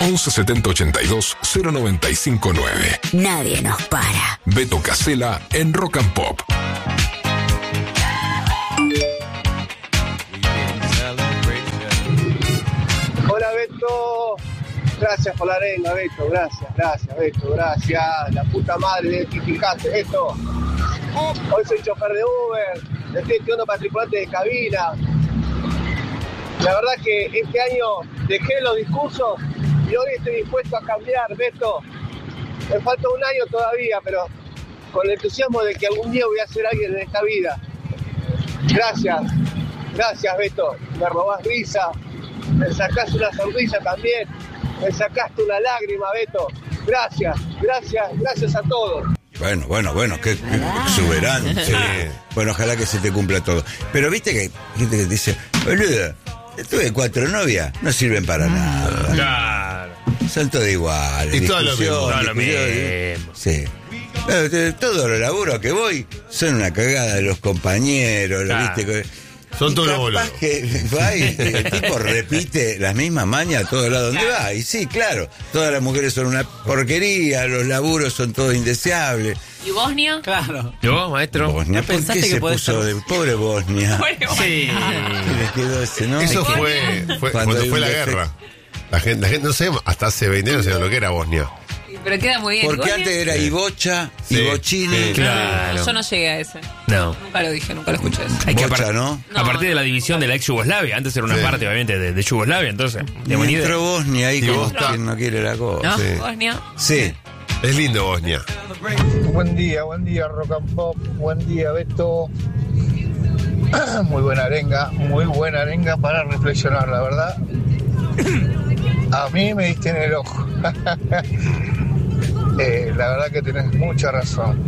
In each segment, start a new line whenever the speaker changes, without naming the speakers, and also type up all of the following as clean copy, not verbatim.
11 70 82 095 9.
Nadie nos para.
Beto Casella en Rock and Pop.
Hola Beto, gracias por la arenga Beto, gracias Beto, gracias, la puta madre de identificarte Beto. Hoy soy chofer de Uber, estoy estudiando para tripulante de cabina. La verdad que este año dejé los discursos y hoy estoy dispuesto a cambiar, Beto. Me falta un año todavía, pero con el entusiasmo de que algún día voy a ser alguien en esta vida. Gracias Beto, me robás risa, me sacaste una sonrisa también, me sacaste una lágrima Beto. Gracias a todos.
Bueno, qué exuberante. Sí. Bueno, ojalá que se te cumpla todo. Pero viste que hay gente que te dice, boludo, tuve 4 novias, no sirven para nada.
Claro.
Son todas iguales.
Y todo lo mismo.
Todo lo mismo. Sí. Todos los laburos que voy son una cagada de los compañeros,
claro.
¿viste?
Son todos los
boludos. Que va y el tipo repite las mismas mañas a todos lados donde va. Y sí, claro, todas las mujeres son una porquería, los laburos son todos indeseables.
¿Y Bosnia?
Claro.
¿Y vos, maestro?
Bosnia, ¿por qué se puso de pobre Bosnia?
Sí.
Le quedó ese, ¿no?
Eso fue cuando fue la guerra. La gente no sé, hasta hace 20 años no sabía lo que era Bosnia.
Pero queda muy bien.
Porque
¿Bosnia?
antes era Ibocha,
Sí,
Ibochini.
sí, claro.
Yo no llegué a ese.
No.
Nunca lo dije, nunca lo escuché eso.
Hay que
Bocha, ¿no?
A partir de la división de la ex Yugoslavia, antes era una parte obviamente de Yugoslavia, entonces
Y entró Bosnia ahí
Y
como
Bosnia.
quien no quiere la cosa.
¿No?
Sí.
Bosnia.
Sí.
Es lindo Bosnia.
Buen día, Rock and Pop, buen día Beto. Muy buena arenga para reflexionar, la verdad. A mí me diste en el ojo. La verdad que tenés mucha razón.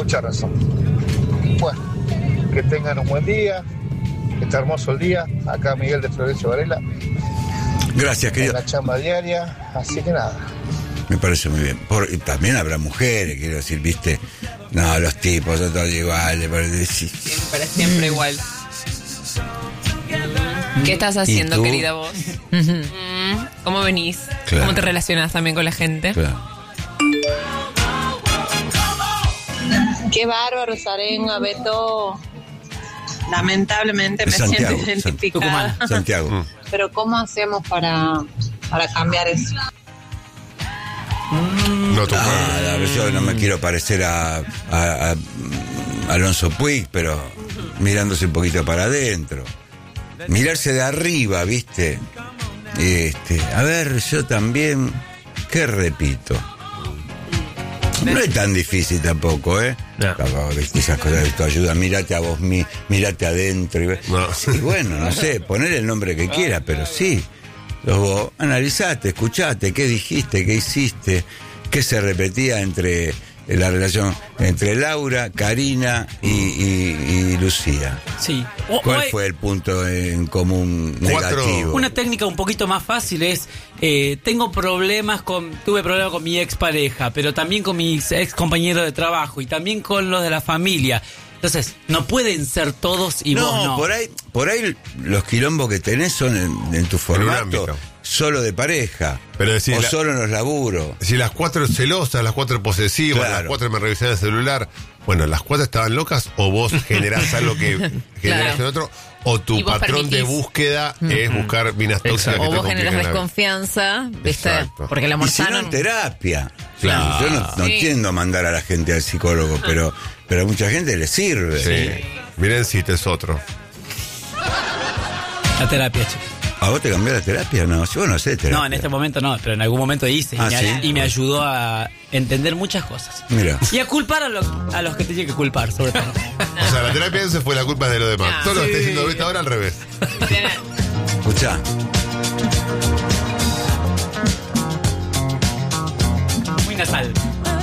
Bueno, que tengan un buen día, que está hermoso el día. Acá Miguel de Florencio Varela,
Gracias,
en
querido.
la chamba diaria, así que nada.
Me parece muy bien. Y también habrá mujeres, quiero decir, ¿viste? No, los tipos son todos iguales.
Siempre igual. ¿Qué estás haciendo,
tú?
querida vos? ¿Cómo venís?
Claro.
¿Cómo te relacionás también con la gente?
Claro.
Qué bárbaro, arenga, Beto. Lamentablemente me
Santiago,
siento identificada.
Santiago.
Pero ¿cómo hacemos para cambiar eso?
No tu
Yo no me quiero parecer a Alonso Puig, pero mirándose un poquito para adentro. Mirarse de arriba, ¿viste? A ver, yo también, ¿qué repito? No es tan difícil tampoco, ¿eh?
No.
¿Viste? Esas cosas de tu ayuda, mírate a vos, mírate adentro.
No.
Sí, bueno, no sé, poner el nombre que quiera, pero sí. Vos analizaste, escuchaste, qué dijiste, qué hiciste, qué se repetía entre la relación entre Laura, Karina y Lucía.
Sí.
¿Cuál fue el punto en común negativo?
Una técnica un poquito más fácil es, tuve problemas con mi expareja, pero también con mis ex compañeros de trabajo y también con los de la familia. Entonces, no pueden ser todos y vos no.
Por ahí los quilombos que tenés son en tu formato
ámbito.
solo de pareja.
Pero decir,
o solo en los laburos.
Si las 4 celosas, las 4 posesivas,
Claro.
las 4 me revisaban el celular. Bueno, ¿las 4 estaban locas o vos generás algo que generás en otro? O tu
Y vos
patrón de
permitís.
búsqueda es buscar minas tóxicas que
O
te
vos generas
compliquen la vida.
desconfianza, ¿viste?
Exacto.
Porque el
Y
amor
si no,
sano.
en terapia.
Claro.
Yo no
Sí.
tiendo a mandar a la gente al psicólogo, pero a mucha gente le sirve.
Sí. Miren si te es otro.
La terapia, chicos.
¿A vos te cambió la terapia? No, yo no sé terapia.
No, en este momento no, pero en algún momento hice
Ah, ¿sí?
y me ayudó a entender muchas cosas.
Mira.
Y a culpar a los que tenía que culpar, sobre todo.
O sea, la terapia esa fue la culpa de lo demás.
Ah,
Todo lo que
sí.
está diciendo Beta ahora al revés.
Escuchá.
Muy nasal.